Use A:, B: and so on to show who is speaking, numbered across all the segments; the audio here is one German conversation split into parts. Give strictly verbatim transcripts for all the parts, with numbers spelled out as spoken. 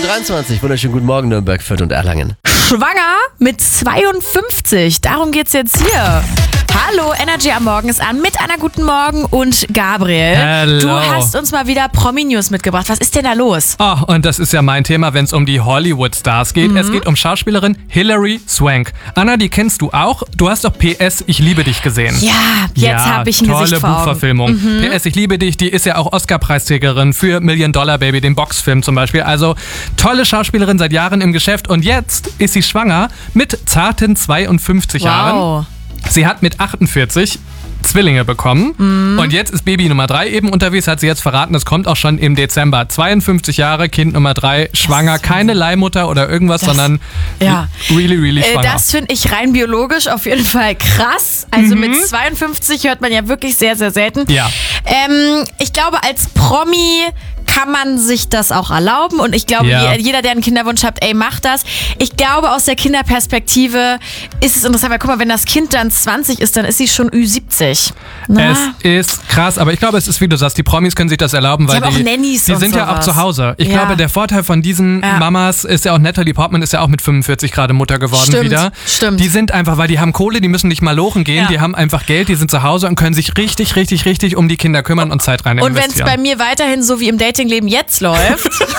A: dreiundzwanzig. Wunderschönen guten Morgen, Nürnberg, Fürth und Erlangen.
B: Schwanger mit zweiundfünfzig. Darum geht's jetzt hier. Hallo, Energy am Morgen ist an mit Anna Guten Morgen und Gabriel.
C: Hello.
B: Du hast uns mal wieder Promi-News mitgebracht. Was ist denn da los?
C: Oh, und das ist ja mein Thema, wenn es um die Hollywood-Stars geht. Mhm. Es geht um Schauspielerin Hilary Swank. Anna, die kennst du auch. Du hast doch P S, ich liebe dich gesehen.
B: Ja, jetzt
C: ja,
B: habe ich ein
C: tolle
B: Gesicht vor Augen.
C: Buchverfilmung. Mhm. P S, ich liebe dich, die ist ja auch Oscar-Preisträgerin für Million Dollar Baby, den Boxfilm zum Beispiel. Also tolle Schauspielerin seit Jahren im Geschäft. Und jetzt ist sie schwanger mit zarten zweiundfünfzig
B: wow.
C: Jahren. Sie hat mit achtundvierzig Zwillinge bekommen mm. und jetzt ist Baby Nummer drei eben unterwegs, hat sie jetzt verraten, das kommt auch schon im Dezember. zweiundfünfzig Jahre, Kind Nummer drei, schwanger, keine Leihmutter oder irgendwas, das, sondern
B: ja.
C: really, really schwanger.
B: Äh, das finde ich rein biologisch auf jeden Fall krass. Also mhm. mit zweiundfünfzig hört man ja wirklich sehr, sehr selten.
C: Ja.
B: Ähm, ich glaube, als Promi kann man sich das auch erlauben und ich glaube,
C: ja.
B: jeder, der einen Kinderwunsch hat, ey, macht das. Ich glaube, aus der Kinderperspektive ist es interessant, weil guck mal, wenn das Kind dann zwanzig ist, dann ist sie schon Ü siebzig. Na?
C: Es ist krass, aber ich glaube, es ist, wie du sagst, die Promis können sich das erlauben, weil
B: die,
C: die,
B: Nannies
C: die sind
B: sowas.
C: ja auch zu Hause. Ich
B: ja.
C: glaube, der Vorteil von diesen
B: ja.
C: Mamas ist ja auch, Natalie Portman ist ja auch mit fünfundvierzig gerade Mutter geworden
B: stimmt,
C: wieder.
B: Stimmt.
C: Die sind einfach, weil die haben Kohle, die müssen nicht mal lochen gehen, ja. die haben einfach Geld, die sind zu Hause und können sich richtig, richtig, richtig um die Kinder kümmern und Zeit rein investieren.
B: Und wenn es bei mir weiterhin so wie im Datingleben jetzt läuft, vielleicht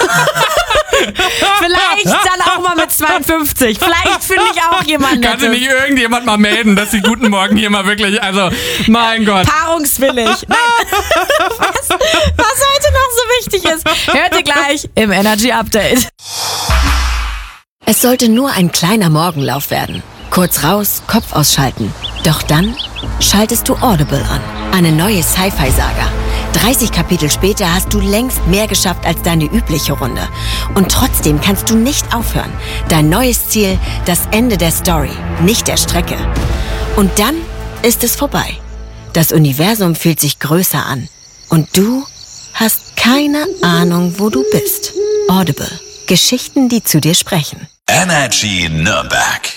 B: dann auch mal mit zweiundfünfzig. Vielleicht finde ich auch jemanden.
C: Kann sich nicht irgendjemand mal melden, dass sie Guten Morgen hier mal wirklich, also, mein Gott.
B: Paarungswillig. Nein. Was, was heute noch so wichtig ist, hört ihr gleich im Energy Update.
D: Es sollte nur ein kleiner Morgenlauf werden. Kurz raus, Kopf ausschalten. Doch dann schaltest du Audible an. Eine neue Sci-Fi-Saga. dreißig Kapitel später hast du längst mehr geschafft als deine übliche Runde. Und trotzdem kannst du nicht aufhören. Dein neues Ziel, das Ende der Story, nicht der Strecke. Und dann ist es vorbei. Das Universum fühlt sich größer an. Und du hast keine Ahnung, wo du bist. Audible. Geschichten, die zu dir sprechen.
E: Energy Nürnberg.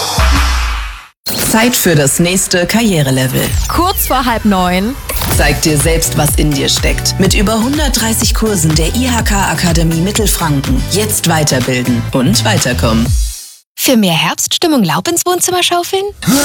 F: Zeit für das nächste Karrierelevel.
B: Kurz vor halb neun.
F: Zeig dir selbst, was in dir steckt. Mit über hundertdreißig Kursen der I H K-Akademie Mittelfranken. Jetzt weiterbilden und weiterkommen.
G: Für mehr Herbststimmung Laub ins Wohnzimmer schaufeln?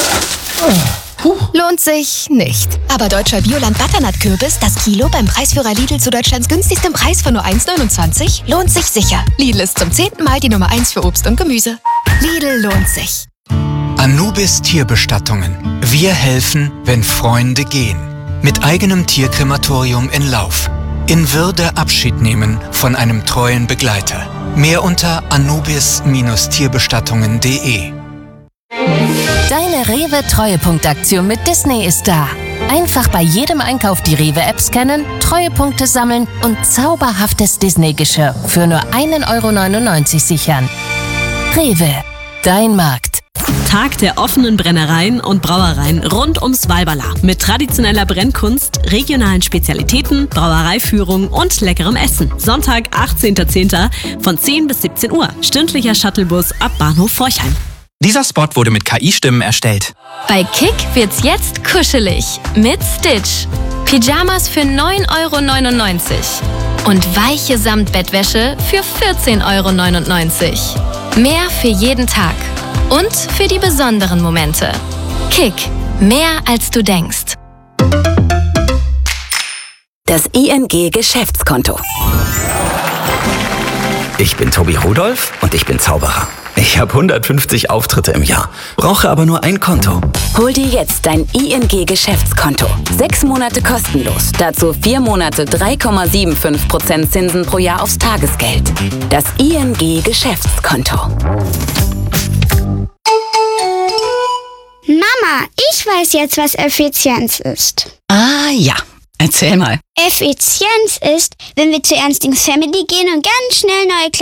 G: Lohnt sich nicht. Aber deutscher Bioland-Butternut-Kürbis, das Kilo beim Preisführer Lidl zu Deutschlands günstigstem Preis von nur eins neunundzwanzig, lohnt sich sicher. Lidl ist zum zehnten Mal die Nummer eins für Obst und Gemüse. Lidl lohnt sich.
H: Anubis Tierbestattungen. Wir helfen, wenn Freunde gehen. Mit eigenem Tierkrematorium in Lauf. In Würde Abschied nehmen von einem treuen Begleiter. Mehr unter anubis Tierbestattungen punkt de.
I: Deine Rewe-Treuepunktaktion mit Disney ist da. Einfach bei jedem Einkauf die Rewe-App scannen, Treuepunkte sammeln und zauberhaftes Disney-Geschirr für nur ein Euro neunundneunzig sichern. Rewe, dein Markt.
J: Tag der offenen Brennereien und Brauereien rund ums Walberla. Mit traditioneller Brennkunst, regionalen Spezialitäten, Brauereiführung und leckerem Essen. Sonntag, achtzehnter zehnter von zehn bis siebzehn Uhr. Stündlicher Shuttlebus ab Bahnhof Forchheim.
K: Dieser Spot wurde mit K I-Stimmen erstellt.
L: Bei Kick wird's jetzt kuschelig mit Stitch. Pyjamas für neun Euro neunundneunzig und weiche Samtbettwäsche für vierzehn Euro neunundneunzig. Mehr für jeden Tag und für die besonderen Momente. Kick, mehr als du denkst.
D: Das I N G-Geschäftskonto.
M: Ich bin Tobi Rudolph und ich bin Zauberer. Ich habe hundertfünfzig Auftritte im Jahr, brauche aber nur ein Konto.
D: Hol dir jetzt dein I N G-Geschäftskonto. Sechs Monate kostenlos. Dazu vier Monate drei Komma fünfundsiebzig Prozent Zinsen pro Jahr aufs Tagesgeld. Das I N G-Geschäftskonto.
N: Mama, ich weiß jetzt, was Effizienz ist.
F: Ah ja, erzähl mal.
N: Effizienz ist, wenn wir zu Ernstings Family gehen und ganz schnell neue